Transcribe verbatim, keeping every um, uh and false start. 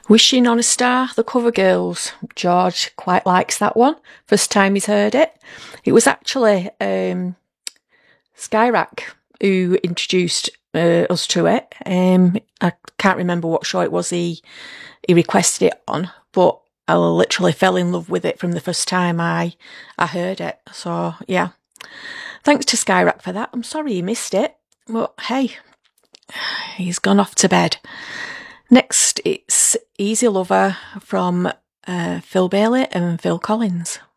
Wishing on a Star, The Cover Girls. George quite likes that one. First time he's heard it. It was actually um, Skyrack who introduced uh, us to it. Um, I can't remember what show it was he, he requested it on, but I literally fell in love with it from the first time I, I heard it. So, yeah. Thanks to Skyrack for that. I'm sorry you missed it, but hey, he's gone off to bed. Next, it's Easy Lover from uh, Phil Bailey and Phil Collins.